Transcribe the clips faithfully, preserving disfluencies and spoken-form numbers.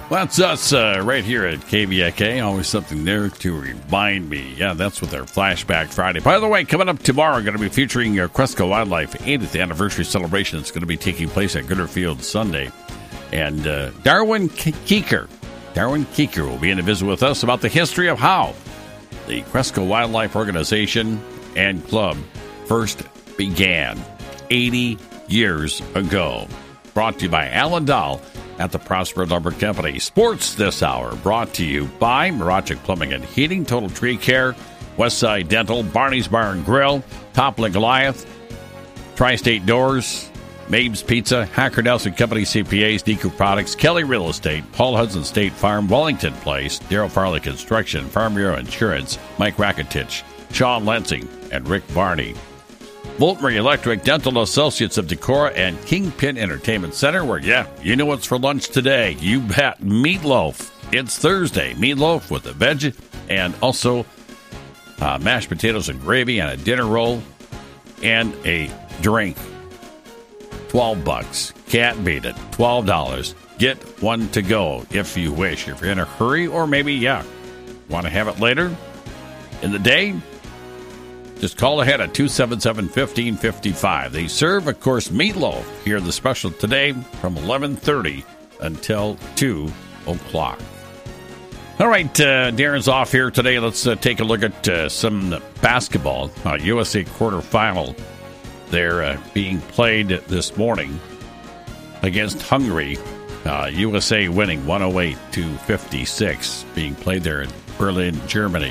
Well, that's us uh, right here at K V K A. Always something there to remind me. Yeah, that's with our Flashback Friday. By the way, coming up tomorrow, going to be featuring our Cresco Wildlife eightieth anniversary celebration. It's going to be taking place at Gooderfield Sunday. And uh, Darwin Keeker, Darwin Keeker will be in to visit with us about the history of how the Cresco Wildlife Organization and Club first began eighty years ago. Brought to you by Alan Dahl at the Prosper Lumber Company. Sports this hour brought to you by Mirachic Plumbing and Heating, Total Tree Care, Westside Dental, Barney's Bar and Grill, Toppling Goliath, Tri-State Doors, Mabe's Pizza, Hacker Nelson Company C P As, Deco Products, Kelly Real Estate, Paul Hudson State Farm, Wellington Place, Darryl Farley Construction, Farm Bureau Insurance, Mike Rakitich, Sean Lensing, and Rick Barney. Voltmery Electric, Dental Associates of Decorah, and Kingpin Entertainment Center, where, yeah, you know what's for lunch today. You bet. Meatloaf. It's Thursday. Meatloaf with a veg and also uh, mashed potatoes and gravy and a dinner roll and a drink. twelve bucks. Can't beat it. twelve dollars. Get one to go if you wish. If you're in a hurry or maybe, yeah, want to have it later in the day, just call ahead at two seven seven, one five five five. They serve, of course, meatloaf here in the special today from eleven thirty until two o'clock. All right, uh, Darren's off here today. Let's uh, take a look at uh, some basketball. Uh, U S A quarterfinal. They're uh, being played this morning against Hungary. Uh, U S A winning one oh eight to fifty-six, being played there in Berlin, Germany.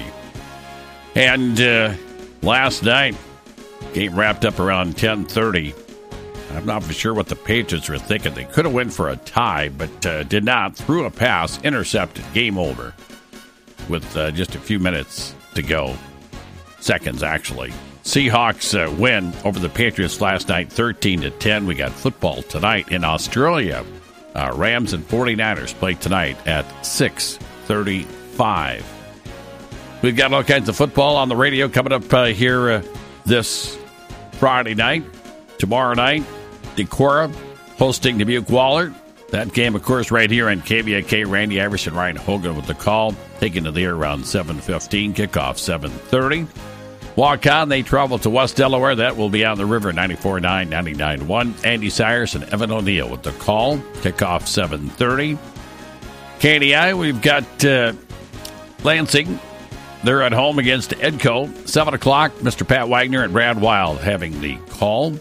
And uh, last night, game wrapped up around ten thirty. I'm not for sure what the Patriots were thinking. They could have went for a tie, but uh, did not. Threw a pass, intercepted, game over with uh, just a few minutes to go. Seconds, actually. Seahawks uh, win over the Patriots last night, thirteen to ten. We got football tonight in Australia. Uh, Rams and 49ers play tonight at six thirty-five. We've got all kinds of football on the radio coming up uh, here uh, this Friday night. Tomorrow night, Decorah hosting Dubuque Wahlert. That game, of course, right here on K V A K. Randy Iverson, Ryan Hogan with the call. Taking to the air around seven fifteen. Kickoff seven thirty. Walk on, they travel to West Delaware. That will be on the river, ninety-four point nine, ninety-nine point one. Andy Sayers and Evan O'Neill with the call. Kickoff seven thirty. K D I, we've got uh, Lansing. They're at home against Edco. seven o'clock, Mister Pat Wagner and Brad Wild having the call.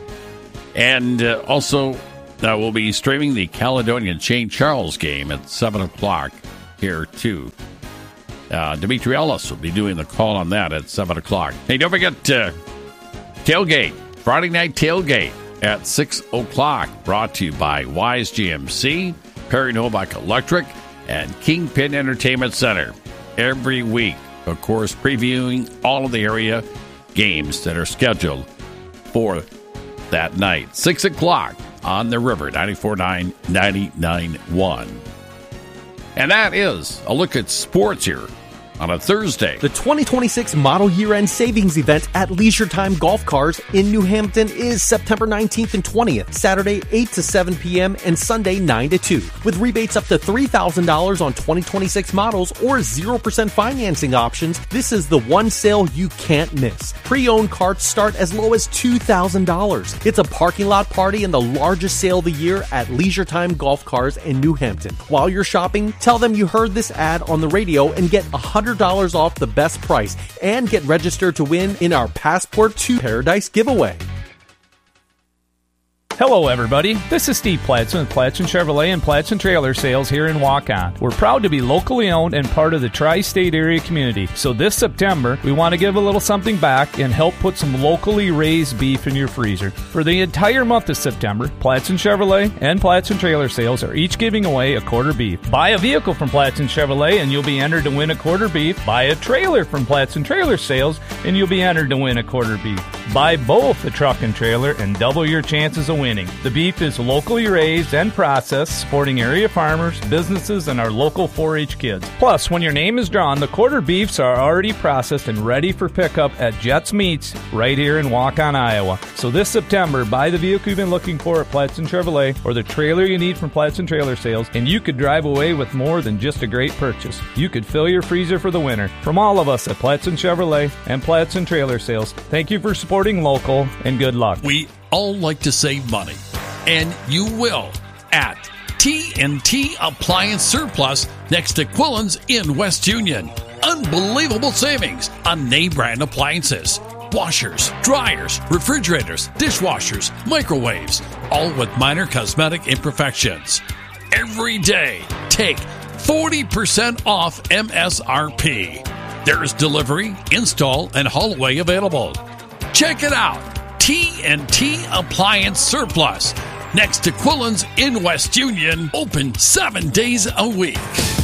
And uh, also, uh, we'll be streaming the Caledonian Saint Charles game at seven o'clock here, too. Uh, Dimitri Ellis will be doing the call on that at seven o'clock. Hey, don't forget uh, Tailgate, Friday Night Tailgate at six o'clock. Brought to you by Wise G M C, Perry Novak Electric, and Kingpin Entertainment Center. Every week, of course, previewing all of the area games that are scheduled for that night. six o'clock on the river, ninety-four point nine, ninety-nine point one. And that is a look at sports here on a Thursday. The twenty twenty-six Model Year-End Savings Event at Leisure Time Golf Cars in New Hampton is September nineteenth and twentieth, Saturday eight to seven p.m. and Sunday nine to two. With rebates up to three thousand dollars on twenty twenty-six models or zero percent financing options, this is the one sale you can't miss. Pre-owned carts start as low as two thousand dollars. It's a parking lot party and the largest sale of the year at Leisure Time Golf Cars in New Hampton. While you're shopping, tell them you heard this ad on the radio and get one hundred dollars off the best price and get registered to win in our Passport to Paradise giveaway. Hello, everybody. This is Steve Platson with Platson Chevrolet and Platson Trailer Sales here in Waukon. We're proud to be locally owned and part of the tri-state area community. So this September, we want to give a little something back and help put some locally raised beef in your freezer. For the entire month of September, Platson Chevrolet and Platson Trailer Sales are each giving away a quarter beef. Buy a vehicle from Platson Chevrolet and you'll be entered to win a quarter beef. Buy a trailer from Platson Trailer Sales and you'll be entered to win a quarter beef. Buy both a truck and trailer and double your chances of winning. winning. The beef is locally raised and processed, supporting area farmers, businesses, and our local four H kids. Plus, when your name is drawn, the quarter beefs are already processed and ready for pickup at Jets Meats right here in Waukon, Iowa. So this September, buy the vehicle you've been looking for at Platson Chevrolet or the trailer you need from Platson Trailer Sales, and you could drive away with more than just a great purchase. You could fill your freezer for the winter. From all of us at Platson Chevrolet and Platson Trailer Sales, thank you for supporting local, and good luck. We all like to save money, and you will at T and T Appliance Surplus next to Quillen's in West Union. Unbelievable savings on name brand appliances, washers, dryers, refrigerators, dishwashers, microwaves, all with minor cosmetic imperfections. Every day, take forty percent off M S R P. There is delivery, install, and haul away available. Check it out. T and T Appliance Surplus next to Quillen's in West Union, open seven days a week.